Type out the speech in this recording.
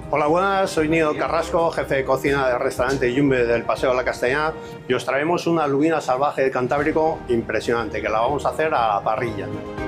Hola, buenas, soy Nido Carrasco, jefe de cocina del restaurante Yumbe del Paseo de la Castellana, y os traemos una lubina salvaje de Cantábrico impresionante, que la vamos a hacer a la parrilla.